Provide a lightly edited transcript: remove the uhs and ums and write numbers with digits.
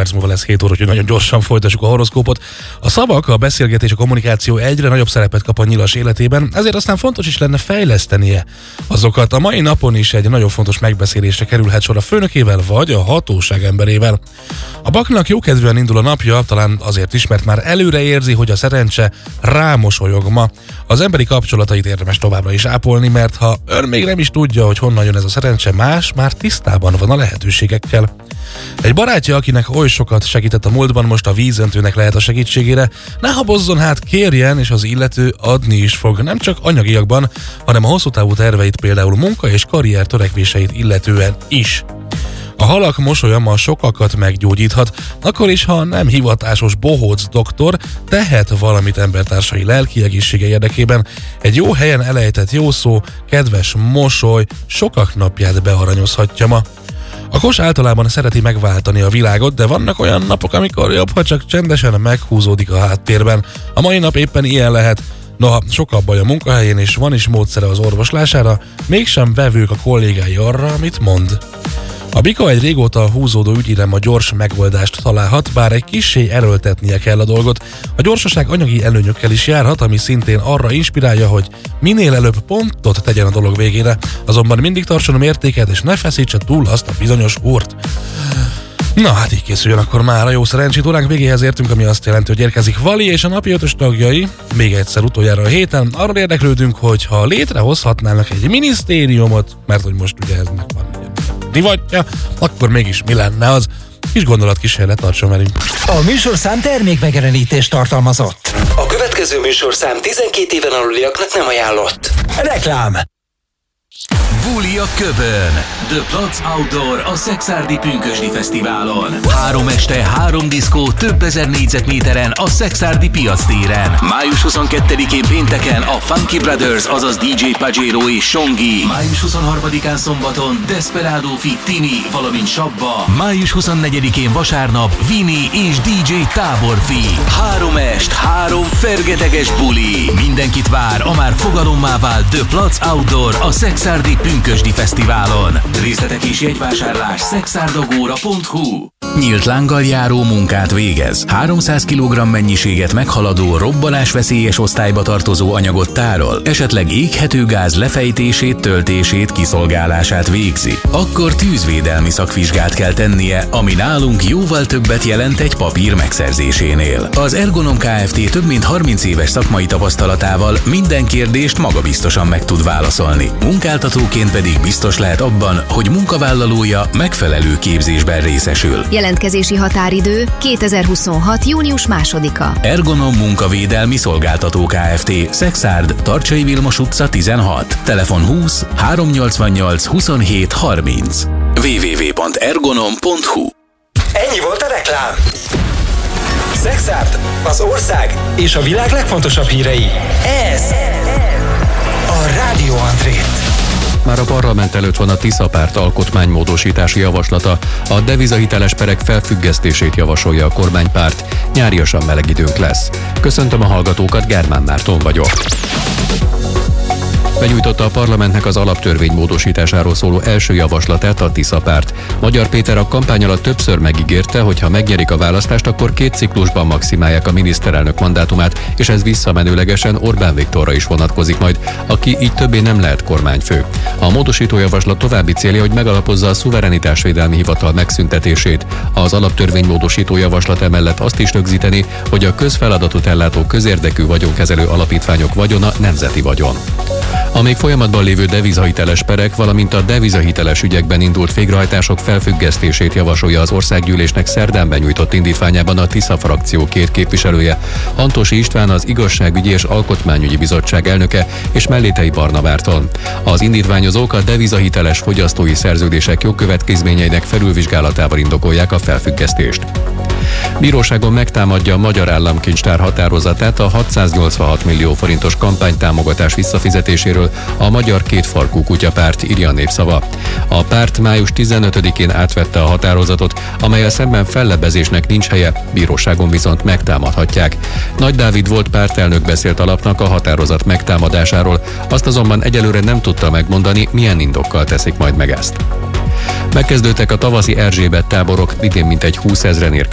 perc múlva lesz 7 óra, úgyhogy nagyon gyorsan folytassuk a horoszkópot. A szavak, a beszélgetés, a kommunikáció egyre nagyobb szerepet kap a nyilas életében, ezért aztán fontos is lenne fejlesztenie azokat. A mai napon is egy nagyon fontos megbeszélésre kerülhet sor a főnökével vagy a hatóság emberével. A baknak jókedvűen indul a napja, talán azért is, mert már előre érzi, hogy a szerencse rámosolyog ma. Az emberi kapcsolatait érdemes továbbra is ápolni, mert ha ön még nem is tudja, hogy honnan jön ez a szerencse, más már tisztában van a lehetőségekkel. Egy barátja, akinek oly sokat segített a múltban, most a vízöntőnek lehet a segítségére, ne habozzon hát, kérjen, és az illető adni is fog, nem csak anyagiakban, hanem a hosszú távú terveit, például munka és karrier törekvéseit illetően is. A halak mosolya ma sokakat meggyógyíthat, akkor is, ha nem hivatásos bohóc doktor, tehet valamit embertársai lelki egészsége érdekében. Egy jó helyen elejtett jó szó, kedves mosoly sokak napját bearanyozhatja ma. A kos általában szereti megváltani a világot, de vannak olyan napok, amikor jobb, ha csak csendesen meghúzódik a háttérben. A mai nap éppen ilyen lehet. Noha sok a baj a munkahelyén, és van is módszere az orvoslására, mégsem vevők a kollégái arra, amit mond. A bika egy régóta húzódó ügyére ma gyors megoldást találhat, bár egy kissé erőltetnie kell a dolgot. A gyorsaság anyagi előnyökkel is járhat, ami szintén arra inspirálja, hogy minél előbb pontot tegyen a dolog végére, azonban mindig tartson a mértéket, és ne feszítse túl azt a bizonyos húrt. Na hát így készüljön akkor már a jó szerencsét. Óránk végéhez értünk, ami azt jelenti, hogy érkezik Vali és a napi 5-ös tagjai. Még egyszer utoljára a héten arról érdeklődünk, hogy ha létrehozhatnának egy minisztériumot, mert hogy most ugye eznek van divatja, akkor mégis mi lenne az? Kis gondolatkísérlet, tartson velünk. A műsorszám termékmegjelenítést tartalmazott. A következő műsorszám 12 éven aluliaknak nem ajánlott. Reklám. Buli a Köbön. The Platz Outdoor a Szekszárdi Pünkösdi Fesztiválon. 3 este, 3 diszkó, több ezer négyzetméteren a Szekszárdi piactéren. Május 22-én pénteken a Funky Brothers, azaz DJ Pajero és Songi. Május 23-án szombaton Desperado Fit Timi, valamint Sabba. Május 24-én vasárnap Vini és DJ Táborfi. 3 est, 3 fergeteges buli. Mindenkit vár a már fogalommá vált The Platz Outdoor a Szekszárdi Pünkösdi Fesztiválon. Részletek és jegyvásárlás szexárdagóra.hu. Nyílt lánggal járó munkát végez. 300 kg mennyiséget meghaladó, robbanásveszélyes osztályba tartozó anyagot tárol, esetleg éghető gáz lefejtését, töltését, kiszolgálását végzi. Akkor tűzvédelmi szakvizsgát kell tennie, ami nálunk jóval többet jelent egy papír megszerzésénél. Az Ergonom Kft. Több mint 30 éves szakmai tapasztalatával minden kérdést magabiztosan meg tud válaszolni. Munkáltatóként pedig biztos lehet abban, hogy munkavállalója megfelelő képzésben részesül. Jelentkezési határidő 2026. június 2-a. Ergonom Munkavédelmi Szolgáltató Kft. Szekszárd, Tarcsai Vilmos utca 16. Telefon 20 388 27 30. www.ergonom.hu. Ennyi volt a reklám. Szekszárd, az ország és a világ legfontosabb hírei. Ez a Rádió Andrét. Már a parlament előtt van a Tisza párt alkotmánymódosítási javaslata. A devizahiteles perek felfüggesztését javasolja a kormánypárt. Nyáriasan meleg időnk lesz. Köszöntöm a hallgatókat, Germán Márton vagyok. Benyújtotta a parlamentnek az alaptörvény módosításáról szóló első javaslatát a Tisza párt. Magyar Péter a kampány alatt többször megígérte, hogy ha megnyerik a választást, akkor 2 ciklusban maximálják a miniszterelnök mandátumát, és ez visszamenőlegesen Orbán Viktorra is vonatkozik majd, aki így többé nem lehet kormányfő. A módosító javaslat további célja, hogy megalapozza a szuverenitásvédelmi hivatal megszüntetését. Az alaptörvény módosító javaslat emellett azt is rögzíteni, hogy a közfeladatot ellátó közérdekű vagyonkezelő alapítványok vagyona nemzeti vagyon. A még folyamatban lévő devizahiteles perek, valamint a devizahiteles ügyekben indult végrehajtások felfüggesztését javasolja az országgyűlésnek szerdán benyújtott indítványában a Tisza frakció 2 képviselője, Antosi István, az Igazságügyi és Alkotmányügyi Bizottság elnöke és Mellétei Barnabárton. Az indítványozók a devizahiteles fogyasztói szerződések jogkövetkezményeinek felülvizsgálatával indokolják a felfüggesztést. Bíróságon megtámadja a Magyar Államkincstár határozatát a 686 millió forintos kampánytámogatás visszafizetéséről a Magyar Kétfarkú Kutyapárt, írja a Népszava. A párt május 15-én átvette a határozatot, amellyel szemben fellebbezésnek nincs helye, bíróságon viszont megtámadhatják. Nagy Dávid volt pártelnök beszélt a lapnak a határozat megtámadásáról, azt azonban egyelőre nem tudta megmondani, milyen indokkal teszik majd meg ezt. Megkezdődtek a tavaszi Erzsébet táborok, idén mintegy 20 000-en érkeztek